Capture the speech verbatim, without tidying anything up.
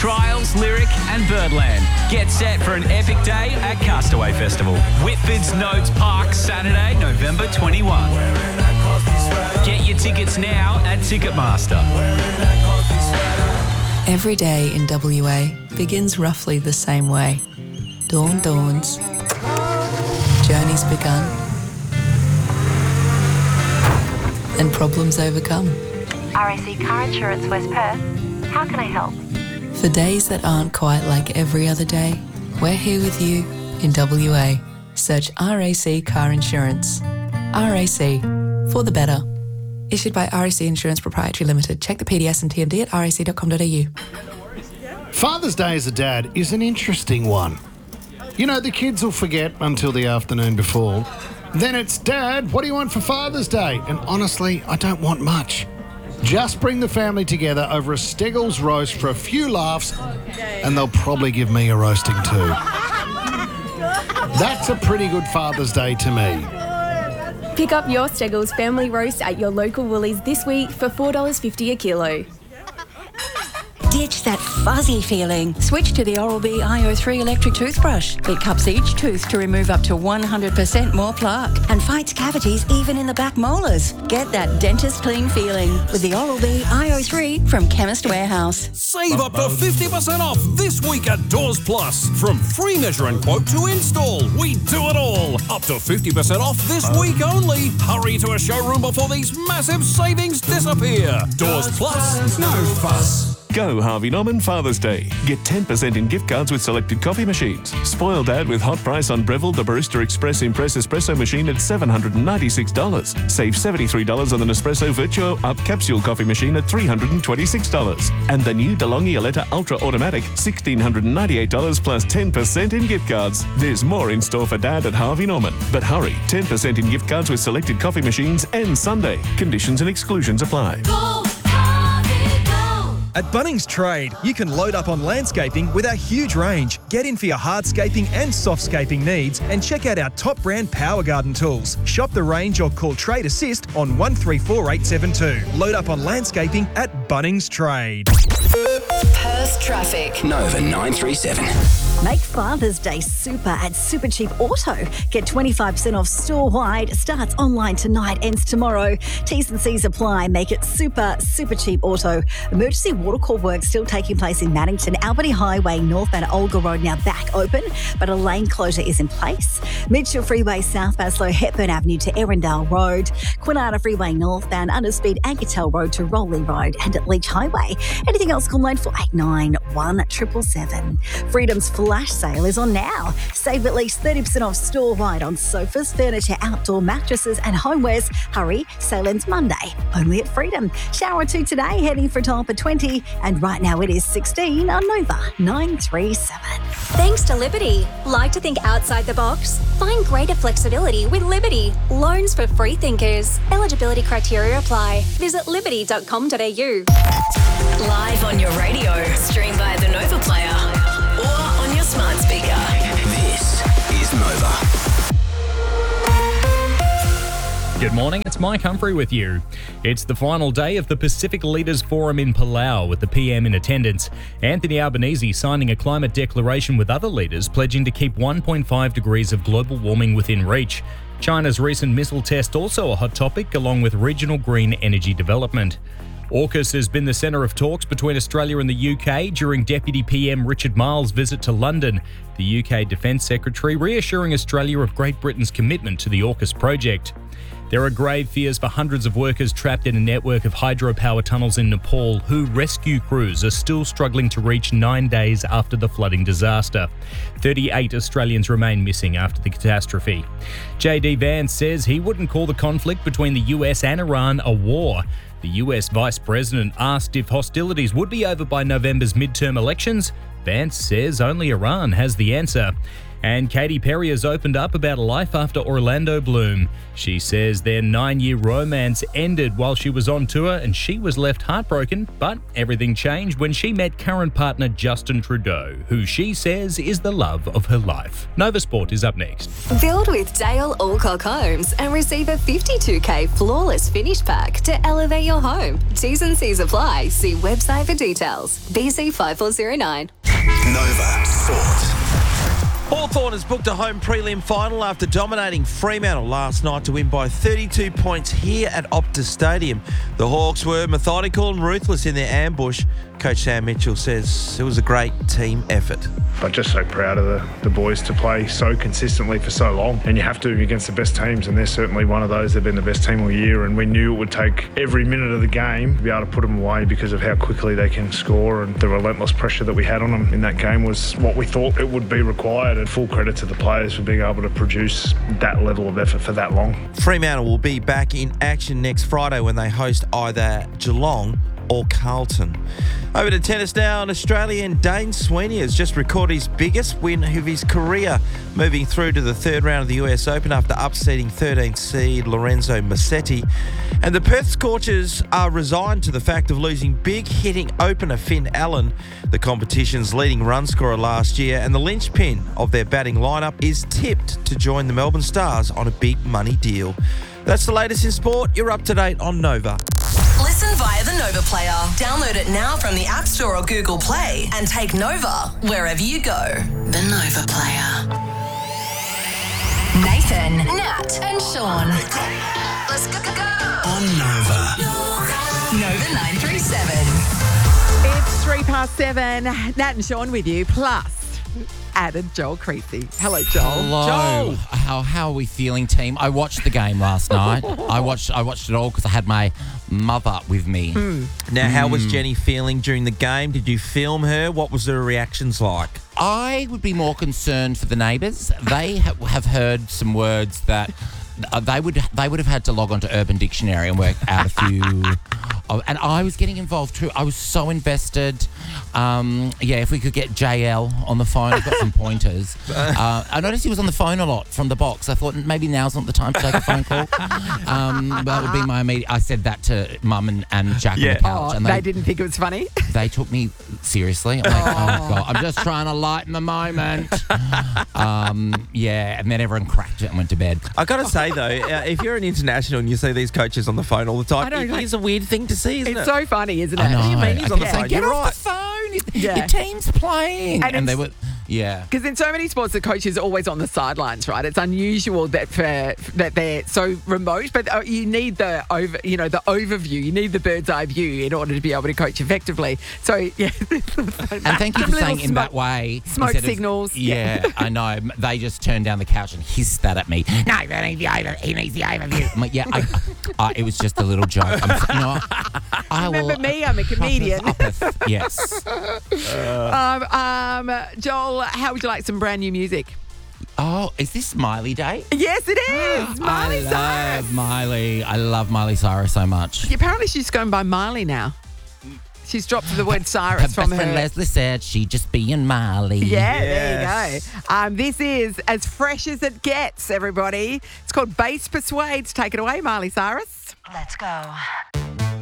Trials, Lyric and Birdland. Get set for an epic day at Castaway Festival. Whitford's Nodes Park, Saturday, November twenty-first. Get your tickets now at Ticketmaster. Every day in W A begins roughly the same way. Dawn dawns. Journey's begun. And problems overcome. R A C Car Insurance West Perth. How can I help? For days that aren't quite like every other day, we're here with you in W A. Search R A C Car Insurance. R A C, for the better. Issued by R A C Insurance Proprietary Limited. Check the P D S and T M D at r a c dot com dot a u. Father's Day as a dad is an interesting one. You know, the kids will forget until the afternoon before. Then it's, Dad, what do you want for Father's Day? And honestly, I don't want much. Just bring the family together over a Steggles roast for a few laughs, and they'll probably give me a roasting too. That's a pretty good Father's Day to me. Pick up your Steggles family roast at your local Woolies this week for four dollars fifty a kilo. Ditch that fuzzy feeling. Switch to the Oral-B I O three electric toothbrush. It cups each tooth to remove up to one hundred percent more plaque and fights cavities even in the back molars. Get that dentist clean feeling with the Oral-B I O three from Chemist Warehouse. Save up to fifty percent off this week at Doors Plus. From free measure and quote to install, we do it all. Up to fifty percent off this week only. Hurry to a showroom before these massive savings disappear. Doors Plus, no fuss. Go Harvey Norman Father's Day. Get ten percent in gift cards with selected coffee machines. Spoil Dad with hot price on Breville the Barista Express Impress Espresso machine at seven hundred ninety-six dollars. Save seventy-three dollars on the Nespresso Virtuo Up Capsule coffee machine at three hundred twenty-six dollars. And the new DeLonghi Aletta Ultra Automatic, one thousand six hundred ninety-eight dollars plus ten percent in gift cards. There's more in store for Dad at Harvey Norman. But hurry, ten percent in gift cards with selected coffee machines and Sunday. Conditions and exclusions apply. Go! At Bunnings Trade, you can load up on landscaping with our huge range. Get in for your hardscaping and softscaping needs and check out our top brand Power Garden tools. Shop the range or call Trade Assist on one three four eight seven two. Load up on landscaping at Bunnings Trade. Perth traffic. Nova nine three seven. Make Father's Day super at Supercheap Auto. Get twenty-five percent off store-wide. Starts online tonight, ends tomorrow. T's and C's apply. Make it super, Supercheap Auto. Emergency watercore work still taking place in Maddington. Albany Highway, northbound Olga Road now back open, but a lane closure is in place. Mitchell Freeway, southbound slow Hepburn Avenue to Erindale Road. Kwinana Freeway, northbound underspeed Ankertel Road to Rowley Road and at Leach Highway. Anything else, call line four eight nine, one seven seven seven. Freedom's flash sale is on now. Save at least thirty percent off store-wide on sofas, furniture, outdoor mattresses and homewares. Hurry, sale ends Monday, only at Freedom. Shower or two today, heading for a top of twenty, and right now it is sixteen on Nova nine three seven. Thanks to Liberty. Like to think outside the box? Find greater flexibility with Liberty. Loans for free thinkers. Eligibility criteria apply. Visit liberty dot com dot a u. Live on your radio, stream via the Nova Player or on your smart speaker. This is Nova. Good morning, it's Mike Humphrey with you. It's the final day of the Pacific Leaders Forum in Palau with the P M in attendance. Anthony Albanese signing a climate declaration with other leaders pledging to keep one point five degrees of global warming within reach. China's recent missile test also a hot topic, along with regional green energy development. AUKUS has been the centre of talks between Australia and the U K during Deputy P M Richard Marles' visit to London. The U K Defence Secretary reassuring Australia of Great Britain's commitment to the AUKUS project. There are grave fears for hundreds of workers trapped in a network of hydropower tunnels in Nepal who rescue crews are still struggling to reach nine days after the flooding disaster. thirty-eight Australians remain missing after the catastrophe. J D Vance says he wouldn't call the conflict between the U S and Iran a war. The U S Vice President asked if hostilities would be over by November's midterm elections. Vance says only Iran has the answer. And Katy Perry has opened up about life after Orlando Bloom. She says their nine-year romance ended while she was on tour and she was left heartbroken, but everything changed when she met current partner Justin Trudeau, who she says is the love of her life. Nova Sport is up next. Build with Dale Alcock Homes and receive a fifty-two K flawless finish pack to elevate your home. T's and C's apply. See website for details. B C five four zero nine. Nova Sport. Hawthorn has booked a home prelim final after dominating Fremantle last night to win by thirty-two points here at Optus Stadium. The Hawks were methodical and ruthless in their ambush. Coach Sam Mitchell says it was a great team effort. But just so proud of the, the boys to play so consistently for so long. And you have to against the best teams, and they're certainly one of those. They've been the best team all year, and we knew it would take every minute of the game to be able to put them away because of how quickly they can score, and the relentless pressure that we had on them in that game was what we thought it would be required, and full credit to the players for being able to produce that level of effort for that long. Fremantle will be back in action next Friday when they host either Geelong or Carlton. Over to tennis now, and Australian Dane Sweeney has just recorded his biggest win of his career, moving through to the third round of the U S Open after upsetting thirteenth seed Lorenzo Musetti. And the Perth Scorchers are resigned to the fact of losing big hitting opener Finn Allen, the competition's leading run scorer last year, and the linchpin of their batting lineup is tipped to join the Melbourne Stars on a big money deal. That's the latest in sport. You're up to date on Nova. Listen via the Nova Player. Download it now from the App Store or Google Play and take Nova wherever you go. The Nova Player. Nathan, Nat, and Sean. Let's go, go, go. On Nova. Nova nine three seven. It's three past seven. Nat and Sean with you, plus added Joel Creasy. Hello, Joel. Hello. Joel. How how are we feeling, team? I watched the game last night. I watched I watched it all because I had my mother with me. Mm. Now, how was Mm. Jenny feeling during the game? Did you film her? What was her reactions like? I would be more concerned for the neighbours. They ha- have heard some words that uh, they would they would have had to log on to Urban Dictionary and work out a few. of, and I was getting involved too. I was so invested. Um, yeah, if we could get J L on the phone, I've got some pointers. Uh, I noticed he was on the phone a lot from the box. I thought maybe now's not the time to take a phone call. Um, that would be my immediate. I said that to Mum and, and Jack Yeah. on the couch. Oh, and they didn't think it was funny? They took me seriously. I'm like, oh, God, I'm just trying to lighten the moment. Um, yeah, and then everyone cracked it and went to bed. I got to say, though, uh, if you're an international and you see these coaches on the phone all the time, I don't it like- is a weird thing to see, isn't It's it? so funny, isn't it? I know. What do you mean he's on the I phone? kept saying, You're Get off right. the phone. Yeah. Your team's playing. And And, they it's- were, yeah. Because in so many sports, the coach is always on the sidelines, right? It's unusual that for that they're so remote, but uh, you need the over, you know, the overview. You need the bird's eye view in order to be able to coach effectively. So yeah. And thank you for saying it in that way. Smoke instead of- signals. yeah, I know. They just turned down the couch and hissed that at me. No, that ain't the over. He needs the overview. I'm like, yeah, I, I, it was just a little joke. I'm, you know, what? I Remember will, me? I'm a comedian. yes. um, um, Joel, how would you like some brand new music? Oh, is this Smiley Day? Yes, it is. Miley I Cyrus. love Miley. I love Miley Cyrus so much. Apparently, she's going by Miley now. She's dropped the word Cyrus Her from best friend her. Leslie said she'd just be in Miley. Yeah, there you go. Um, this is as fresh as it gets, everybody. It's called Bass Persuades. Take it away, Miley Cyrus. Let's go.